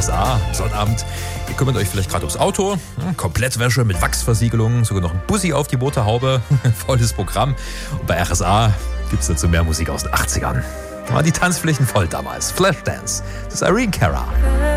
RSA, Sonnabend. Ihr kümmert euch vielleicht gerade ums Auto, Komplettwäsche mit Wachsversiegelung, sogar noch ein Bussi auf die Motorhaube, volles Programm. Und bei RSA gibt's dazu mehr Musik aus den 80ern. Waren die Tanzflächen voll damals. Flashdance, das ist Irene Cara.